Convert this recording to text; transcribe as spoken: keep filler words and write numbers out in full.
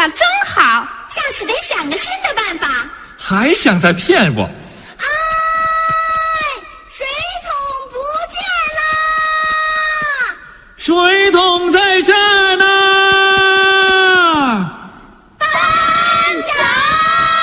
了，真好。 下次得想个新的办法。 还想再骗我？ 哎，水桶不见啦！ 水桶在